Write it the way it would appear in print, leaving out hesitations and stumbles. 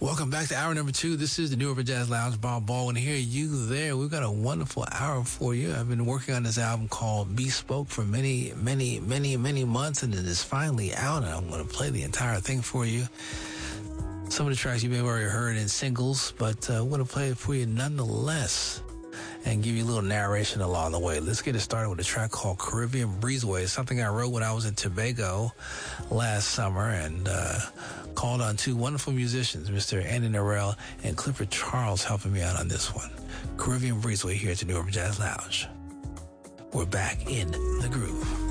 Welcome back to hour number 2. This is the New Urban Jazz Lounge. Bob Baldwin here, you there. We've got a wonderful hour for you. I've been working on this album called Bespoke for many months, and it is finally out, and I'm going to play the entire thing for you. Some of the tracks you may have already heard in singles, but I'm going to play it for you nonetheless and give you a little narration along the way. Let's get it started with a track called Caribbean Breezeway. It's something I wrote when I was in Tobago last summer and called on two wonderful musicians, Mr. Andy Norell and Clifford Charles, helping me out on this one. Caribbean Breezeway here at the New Urban Jazz Lounge. We're back in the groove.